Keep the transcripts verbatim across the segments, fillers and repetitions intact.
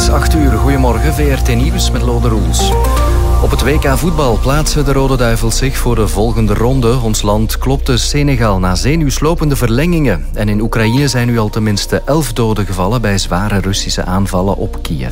is acht uur. Goedemorgen, V R T Nieuws met Lode Roels. Op het W K voetbal plaatsen de Rode Duivels zich voor de volgende ronde. Ons land klopte Senegal na zenuwslopende verlengingen. En in Oekraïne zijn nu al tenminste elf doden gevallen bij zware Russische aanvallen op Kiev.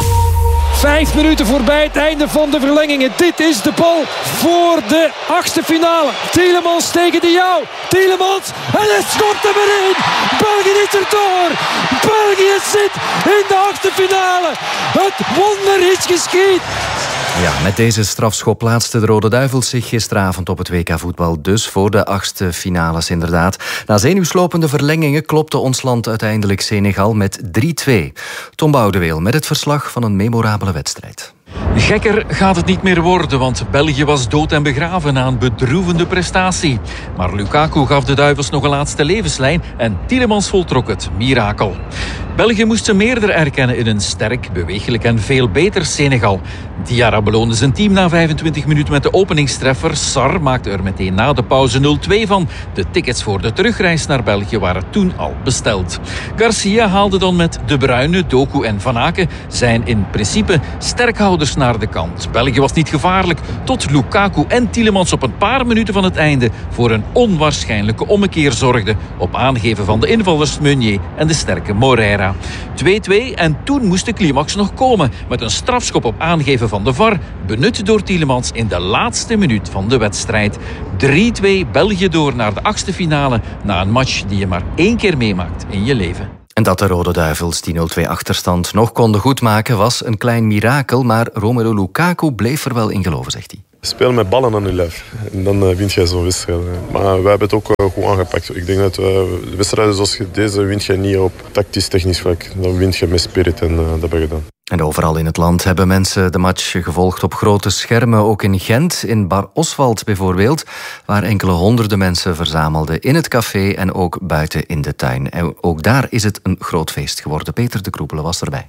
Vijf minuten voorbij het einde van de verlengingen. Dit is de bal voor de achtste finale. Tielemans tegen de jou. Tielemans. En het stopt hem erin. België is er door. België zit in de achtste finale. Het wonder is geschied. Ja, met deze strafschop plaatsten de Rode Duivels zich gisteravond op het W K voetbal dus voor de achtste finales inderdaad. Na zenuwslopende verlengingen klopte ons land uiteindelijk Senegal met drie twee. Tom Boudeweel met het verslag van een memorabele wedstrijd. Gekker gaat het niet meer worden, want België was dood en begraven na een bedroevende prestatie. Maar Lukaku gaf de Duivels nog een laatste levenslijn en Tielemans voltrok het mirakel. België moest ze meerder erkennen in een sterk, bewegelijk en veel beter Senegal. Diarra beloonde zijn team na vijfentwintig minuten met de openingstreffer. Sarr maakte er meteen na de pauze nul twee van. De tickets voor de terugreis naar België waren toen al besteld. Garcia haalde dan met De Bruyne, Doku en Van Aken zijn in principe sterkhouders naar de kant. België was niet gevaarlijk tot Lukaku en Tielemans op een paar minuten van het einde voor een onwaarschijnlijke ommekeer zorgden op aangeven van de invallers Meunier en de sterke Moreira. twee twee en toen moest de climax nog komen met een strafschop op aangeven van de V A R, benut door Tielemans in de laatste minuut van de wedstrijd. drie twee België door naar de achtste finale na een match die je maar één keer meemaakt in je leven. En dat de Rode Duivels die nul twee achterstand nog konden goedmaken was een klein mirakel, maar Romelu Lukaku bleef er wel in geloven, zegt hij. Speel met ballen aan je lijf. En dan uh, wint je zo'n wedstrijd. Maar wij hebben het ook uh, goed aangepakt. Ik denk dat uh, wedstrijden zoals deze wint je niet op tactisch-technisch vlak. Dan wint je met spirit en uh, dat hebben we gedaan. En overal in het land hebben mensen de match gevolgd op grote schermen. Ook in Gent, in Bar Oswald bijvoorbeeld, waar enkele honderden mensen verzamelden in het café en ook buiten in de tuin. En ook daar is het een groot feest geworden. Peter de Kroepelen was erbij.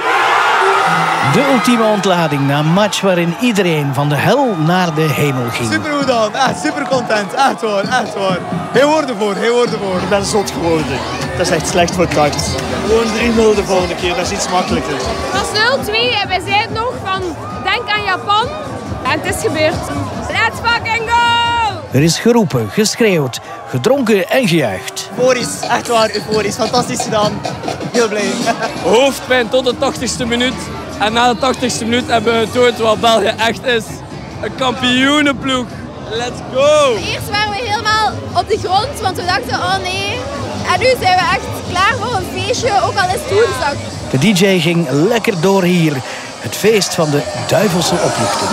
De ultieme ontlading na een match waarin iedereen van de hel naar de hemel ging. Super goed dan, echt super content, echt hoor, echt hoor. Heel woorden voor, heel woorden voor. Ik ben zot geworden. Dat is echt slecht voor het hart. Gewoon drie nul de volgende keer, dat is iets makkelijker. Het was nul twee en wij zeiden nog van denk aan Japan. En het is gebeurd. Let's fucking go! Er is geroepen, geschreeuwd, gedronken en gejuicht. Euforisch, echt waar, euforisch. Fantastisch gedaan. Heel blij. Hoofdpijn tot de tachtigste minuut. En na de tachtigste minuut hebben we getoond wat België echt is. Een kampioenenploeg. Let's go! Eerst waren we helemaal op de grond, want we dachten, oh nee. En nu zijn we echt klaar voor een feestje, ook al is het woensdag. De D J ging lekker door hier. Het feest van de duivelse opluchting.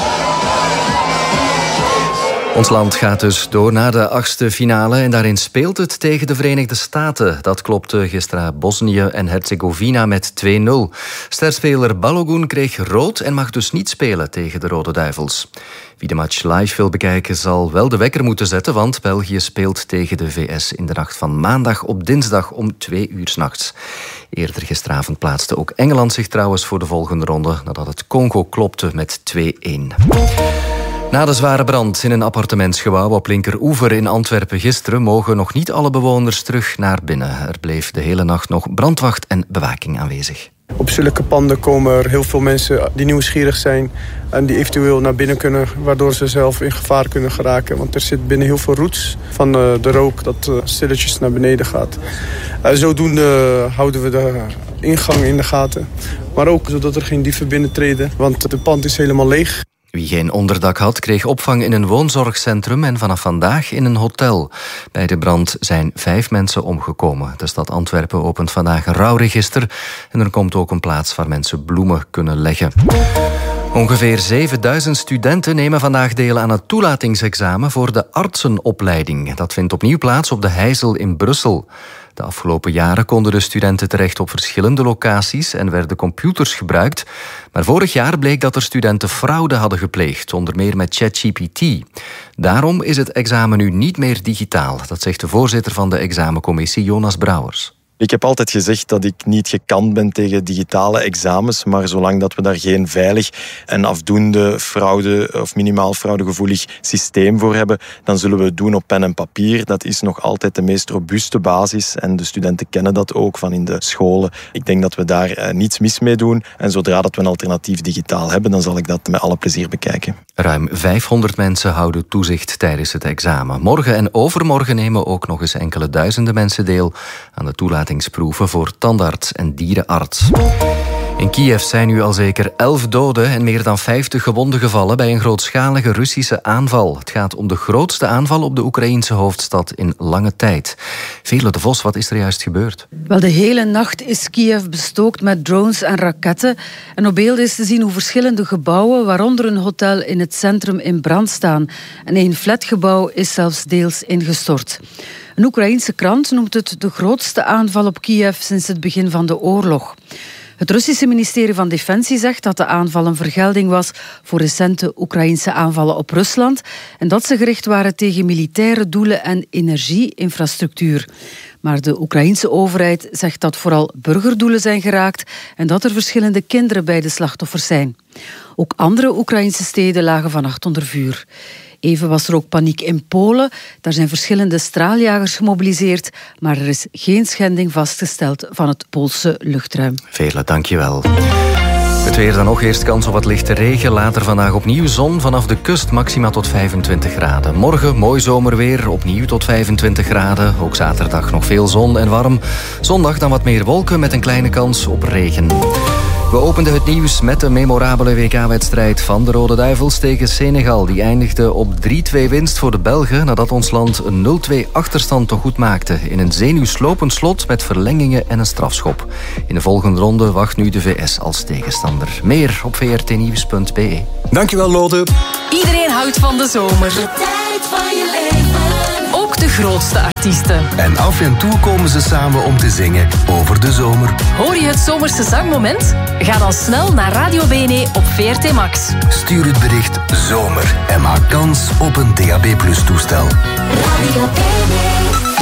Ons land gaat dus door naar de achtste finale en daarin speelt het tegen de Verenigde Staten. Dat klopte gisteren Bosnië en Herzegovina met twee nul. Sterspeler Balogun kreeg rood en mag dus niet spelen tegen de Rode Duivels. Wie de match live wil bekijken zal wel de wekker moeten zetten, want België speelt tegen de V S in de nacht van maandag op dinsdag om twee uur 's nachts. Eerder gisteravond plaatste ook Engeland zich trouwens voor de volgende ronde nadat het Congo klopte met twee een. Na de zware brand in een appartementsgebouw op Linkeroever in Antwerpen gisteren mogen nog niet alle bewoners terug naar binnen. Er bleef de hele nacht nog brandwacht en bewaking aanwezig. Op zulke panden komen er heel veel mensen die nieuwsgierig zijn en die eventueel naar binnen kunnen, waardoor ze zelf in gevaar kunnen geraken. Want er zit binnen heel veel roots van de rook dat stilletjes naar beneden gaat. Zodoende houden we de ingang in de gaten. Maar ook zodat er geen dieven binnentreden, want de pand is helemaal leeg. Wie geen onderdak had, kreeg opvang in een woonzorgcentrum en vanaf vandaag in een hotel. Bij de brand zijn vijf mensen omgekomen. De stad Antwerpen opent vandaag een rouwregister en er komt ook een plaats waar mensen bloemen kunnen leggen. Ongeveer zevenduizend studenten nemen vandaag deel aan het toelatingsexamen voor de artsenopleiding. Dat vindt opnieuw plaats op de Heijzel in Brussel. De afgelopen jaren konden de studenten terecht op verschillende locaties en werden computers gebruikt. Maar vorig jaar bleek dat er studenten fraude hadden gepleegd, onder meer met ChatGPT. Daarom is het examen nu niet meer digitaal. Dat zegt de voorzitter van de examencommissie, Jonas Brouwers. Ik heb altijd gezegd dat ik niet gekant ben tegen digitale examens, maar zolang dat we daar geen veilig en afdoende fraude of minimaal fraudegevoelig systeem voor hebben, dan zullen we het doen op pen en papier. Dat is nog altijd de meest robuuste basis en de studenten kennen dat ook van in de scholen. Ik denk dat we daar eh, niets mis mee doen en zodra dat we een alternatief digitaal hebben, dan zal ik dat met alle plezier bekijken. Ruim vijfhonderd mensen houden toezicht tijdens het examen. Morgen en overmorgen nemen ook nog eens enkele duizenden mensen deel aan de toelatingsproeven voor tandarts en dierenarts. In Kiev zijn nu al zeker elf doden en meer dan vijftig gewonden gevallen bij een grootschalige Russische aanval. Het gaat om de grootste aanval op de Oekraïense hoofdstad in lange tijd. Veerle de Vos, wat is er juist gebeurd? Wel, de hele nacht is Kiev bestookt met drones en raketten. En op beelden is te zien hoe verschillende gebouwen, waaronder een hotel in het centrum, in brand staan. En een flatgebouw is zelfs deels ingestort. Een Oekraïense krant noemt het de grootste aanval op Kiev sinds het begin van de oorlog. Het Russische ministerie van Defensie zegt dat de aanval een vergelding was voor recente Oekraïense aanvallen op Rusland en dat ze gericht waren tegen militaire doelen en energieinfrastructuur. Maar de Oekraïense overheid zegt dat vooral burgerdoelen zijn geraakt en dat er verschillende kinderen bij de slachtoffers zijn. Ook andere Oekraïnse steden lagen vannacht onder vuur. Even was er ook paniek in Polen. Daar zijn verschillende straaljagers gemobiliseerd, maar er is geen schending vastgesteld van het Poolse luchtruim. Veerle, dank je wel. Het weer dan nog. Eerst kans op wat lichte regen. Later vandaag opnieuw zon. Vanaf de kust maxima tot vijfentwintig graden. Morgen mooi zomerweer. Opnieuw tot vijfentwintig graden. Ook zaterdag nog veel zon en warm. Zondag dan wat meer wolken met een kleine kans op regen. We openden het nieuws met de memorabele W K-wedstrijd van de Rode Duivels tegen Senegal. Die eindigde op drie-twee winst voor de Belgen nadat ons land een nul-twee achterstand te goed maakte. In een zenuwslopend slot met verlengingen en een strafschop. In de volgende ronde wacht nu de V S als tegenstander. Meer op v r t nieuws punt b e. Dankjewel, Lode. Iedereen houdt van de zomer. De tijd van je leven. Ook de grootste artiesten. En af en toe komen ze samen om te zingen over de zomer. Hoor je het zomerse zangmoment? Ga dan snel naar Radio B N E op V R T Max. Stuur het bericht zomer en maak kans op een D A B plus toestel. Radio B N E.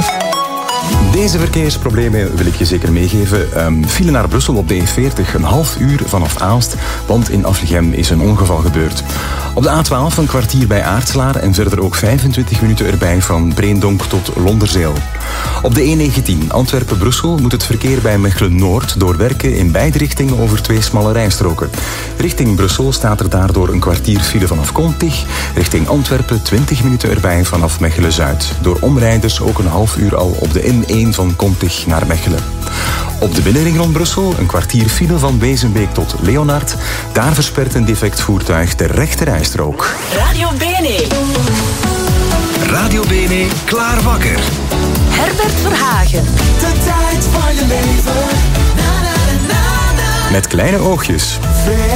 Deze verkeersproblemen wil ik je zeker meegeven. Um, file naar Brussel op de E veertig, een half uur vanaf Aalst, want in Aflichem is een ongeval gebeurd. Op de A twaalf een kwartier bij Aartslaar en verder ook vijfentwintig minuten erbij van Breendonk tot Londerzeel. Op de E negentien Antwerpen-Brussel moet het verkeer bij Mechelen-Noord doorwerken in beide richtingen over twee smalle rijstroken. Richting Brussel staat er daardoor een kwartier file vanaf Kontig. Richting Antwerpen twintig minuten erbij vanaf Mechelen-Zuid. Door omrijders ook een half uur al op de N één van Kontig naar Mechelen. Op de binnenring rond Brussel een kwartier file van Wezenbeek tot Leonard. Daar verspert een defect voertuig de rechte rijstrook. Radio B N E. Radio B N E, klaar wakker. Herbert Verhagen. De tijd van je leven. Na, na, na, na. Met kleine oogjes. V